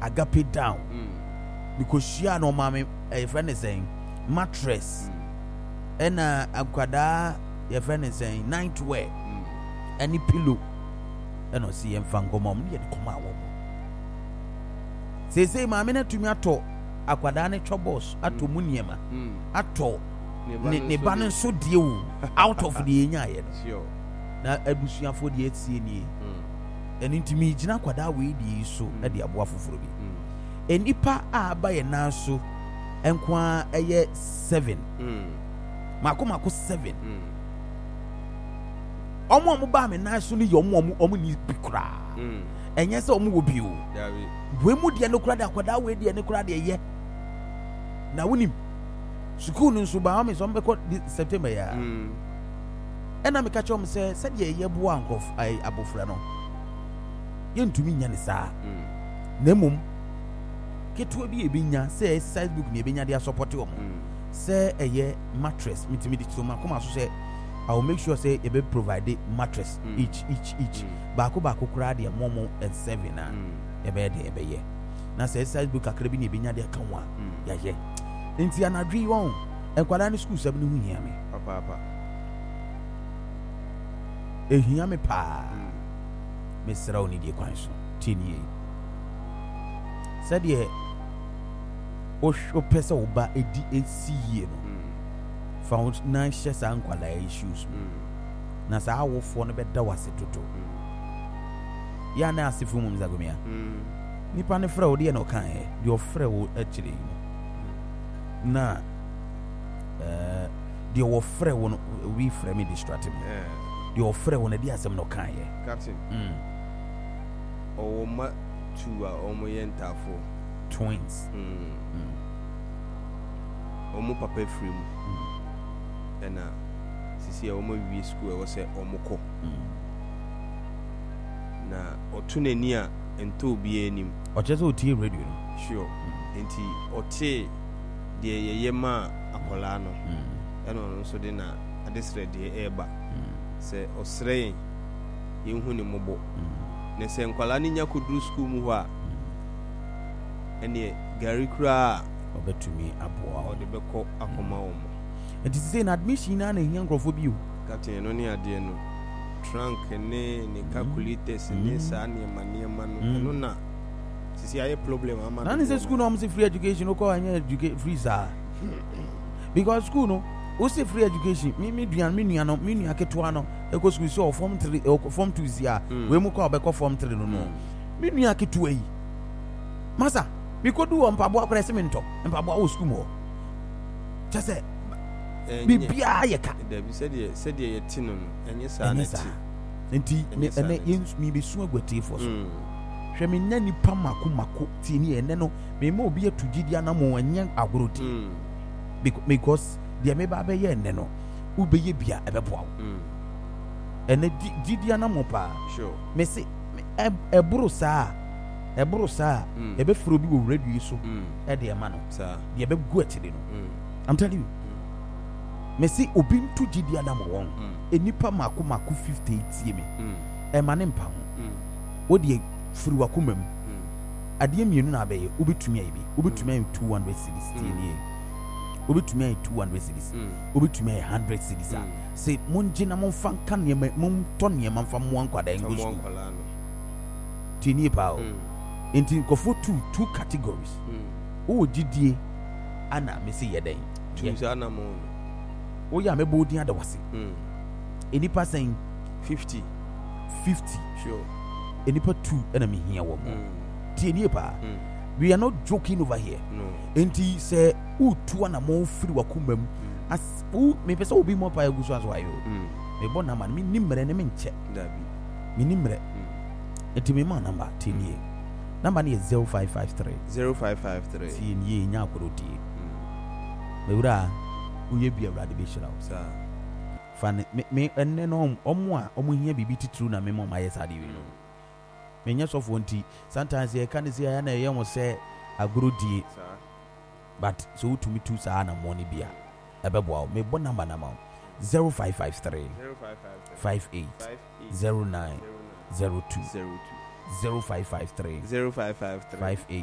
agape down because she no mama a friend is saying mattress and akwada your friend is saying nightwear any pillow and no see em fan come on come out say mama na tumi ato akwada ne chobos ato muniema ato ne banen so die wo out of the enya ye sure na abusuafo de etie nie eni ntimi gina akwada we die so na de aboa foforo bi enipa aba ye na so enkwa eye 7 mako 7 omo ba me na so ni omo ni bikura enye se omo wo bi o we mu de no kura de akwada we de ne kura de ye na wonim school nso ba me so mbekọ September ya ena me ka chom se de ye bo ankof ai abofra no ye ntumi nya ne saa na mum keto bi ebinya se exercise book ni ebinya dia support wo se eye mattress mitimi di to ma come so say I will make sure say you be provide mattress each baako kura de momo and 7 na e be de e be ye na se exercise book akra bi ni ebinya de kan wa ya ye enti anadwi won enkwada ni school 7 hu hia me papa ehia me pa me sra oni de kwan so tinie said ye o pesa oba edi esi no found nine shares and kwala issues na sa awofo no beda wase toto ya na asifu mum zagomia nipa ne fra odi e no kan e de ofra wo akire na de ofra wo we fra me distract me de ofra wo na di asem no kan e captain o ma tu a o mo yentafo twins omo papa free mu ena sisi a omo wi school e wo se omo ko na otunani a ento obi anim ochezo oti radio no sure enti ote de yeye ma akola no ena no so de na adesre de eba se osre yenhu ne mobo ne se nkwala ni nya kodru school mu ho a ene gari kura obetumi aboa o de beko akoma wo mo it is saying admission na hia nkrofo bi o captain no ni ade no trunk ne calculators ne sa ne maniema no na sisi aye problem ama na say school no am say free education o ko anya educate free sir because school no o say free education me duan me nua no me nua ketoa no e go school so form 3 form 2 zia we mu ko obekọ form 3 no me nua ketoa yi masa me ko do mpabo akora se me nto mpabo o school mo chese bibia ye ka da bi said ye tino no enye sa na ti enti ene yens mi besu agwate for so hwe me nya nipa mako tini ene no me ma obi atugidi anamo anya agoroti because dia me ba be ye ene no ubeye bia ebeboa ene gidi anamo pa sure me se eburu saa ebe furo bi wo radio so e de ma no sa dia be gu atire no I'm telling you me see obi ntu gidi adamo won enipa mako 58 ye me e ma ne mpa ho wo de furu wakomam ade mienu na abaye obetumi ayi bi obetumi 200 cedis tie obetumi 200 cedis obetumi 100 cedis say monji na monfa nka ne mon to ne ma mfa mo ankwada ngosu tie pa o enti nkofo two categories o gidie ana me say yeden tu ana mo o ya me bodin adawase enipa saying 50 sure enipa 2 ena me hia wo mo tie pa we are not joking over here no enti say utu ana mo firi wakomam as me pesa obi mo pa eguso aso ayo me bo na man me nimre ne me nche dabi me nimre enti me ma number tie number ni 0553 tie nya akorodi me wura uye bia brade be shira sa fan me enne no omo a omo hia bibi titru na me mo ma yes ade wi no me nya sofo nti sometimes e kan say ya na ye mo say agorodi but so utumi tu sa na money bia ebebo me bo number na ma 0553 58 09 02 0553 58